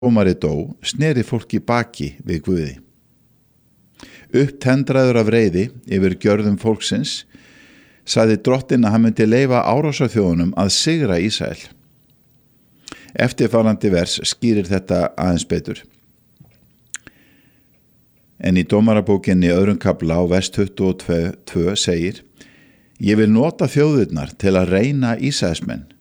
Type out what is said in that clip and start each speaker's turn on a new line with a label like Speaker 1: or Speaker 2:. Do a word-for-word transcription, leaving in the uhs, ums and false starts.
Speaker 1: dómari dó, sneri fólki baki við Guði. Upptendraður af reiði yfir gjörðum fólksins, sagði drottinn að hann myndi leyfa árásarþjóðunum að sigra Ísrael. Eftirfarandi vers skýrir þetta aðeins betur. En í dómarabókinni öðrum kafla á vers tuttugu og tvö segir: Ég vil nota þjóðirnar til að reyna Ísraelsmenn.